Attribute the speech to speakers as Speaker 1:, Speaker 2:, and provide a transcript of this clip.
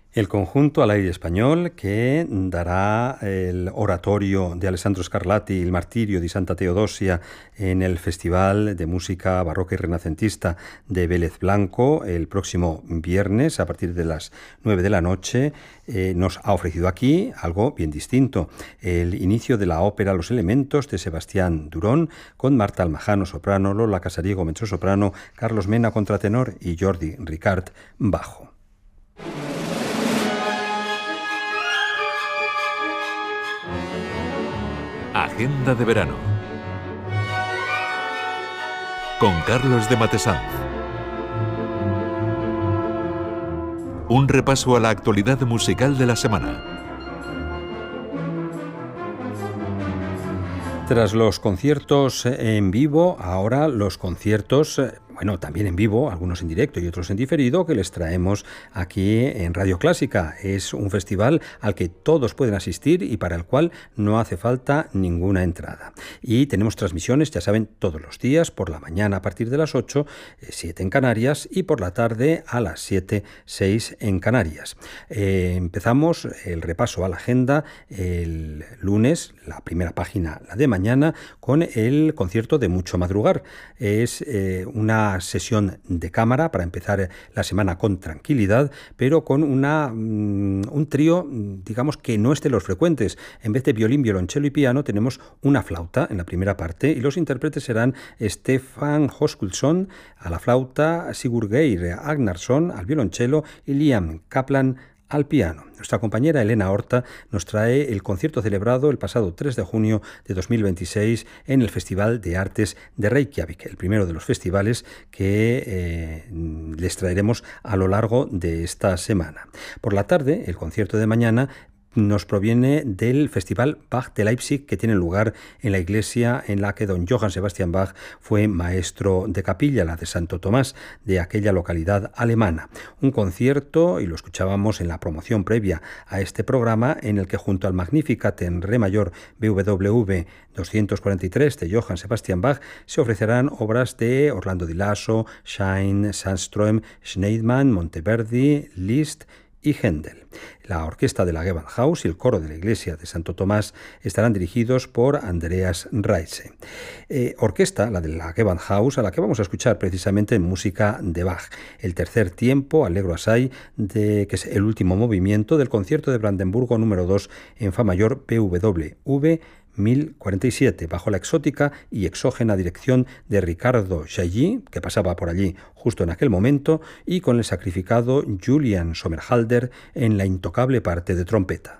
Speaker 1: El conjunto al aire español que dará el oratorio de Alessandro Scarlatti, El martirio di Santa Teodosia, en el Festival de Música Barroca y Renacentista de Vélez Blanco el próximo viernes a partir de las 9 de la noche, nos ha ofrecido aquí algo bien distinto. El inicio de la ópera Los Elementos de Sebastián Durón con Marta Almajano, soprano, Lola Casariego, mezzosoprano, Carlos Mena, contratenor y Jordi Ricart, bajo.
Speaker 2: Agenda de verano con Carlos de Matesanz. Un repaso a la actualidad musical de la semana.
Speaker 1: Tras los conciertos en vivo, ahora los conciertos, también en vivo, algunos en directo y otros en diferido, que les traemos aquí en Radio Clásica. Es un festival al que todos pueden asistir y para el cual no hace falta ninguna entrada. Y tenemos transmisiones, ya saben, todos los días, por la mañana a partir de las 8, 7 en Canarias, y por la tarde a las 7, 6 en Canarias. Empezamos el repaso a la agenda el lunes, la primera página, la de mañana, con el concierto de Mucho Madrugar. Es una sesión de cámara para empezar la semana con tranquilidad, pero con un trío, digamos, que no es de los frecuentes. En vez de violín, violonchelo y piano, tenemos una flauta en la primera parte y los intérpretes serán Stefan Höskuldsson a la flauta, Sigurd Geir Agnarsson al violonchelo y Liam Kaplan al piano. Nuestra compañera Elena Horta nos trae el concierto celebrado el pasado 3 de junio de 2026 en el Festival de Artes de Reykjavik, el primero de los festivales que les traeremos a lo largo de esta semana. Por la tarde, el concierto de mañana nos proviene del Festival Bach de Leipzig, que tiene lugar en la iglesia en la que don Johann Sebastian Bach fue maestro de capilla, la de Santo Tomás, de aquella localidad alemana. Un concierto, y lo escuchábamos en la promoción previa a este programa, en el que junto al Magnificat en re mayor BWV 243 de Johann Sebastian Bach se ofrecerán obras de Orlando Di Lasso, Schein, Sandström, Schneidmann, Monteverdi, Liszt y Händel. La orquesta de la Gewandhaus y el coro de la iglesia de Santo Tomás estarán dirigidos por Andreas Reitze. Orquesta, la de la Gewandhaus, a la que vamos a escuchar precisamente música de Bach. El tercer tiempo, Allegro assai, que es el último movimiento del concierto de Brandenburgo número 2 en fa mayor BWV 1047, bajo la exótica y exógena dirección de Ricardo Chailly, que pasaba por allí justo en aquel momento, y con el sacrificado Julian Sommerhalder en la intocable parte de trompeta.